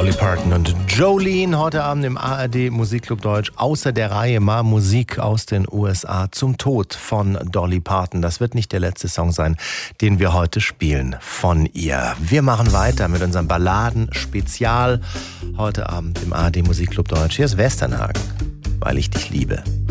Dolly Parton und Jolene heute Abend im ARD Musikclub Deutsch außer der Reihe mal Musik aus den USA zum Tod von Dolly Parton. Das wird nicht der letzte Song sein, den wir heute spielen von ihr. Wir machen weiter mit unserem Balladen-Spezial heute Abend im ARD Musikclub Deutsch. Hier ist Westernhagen, weil ich dich liebe.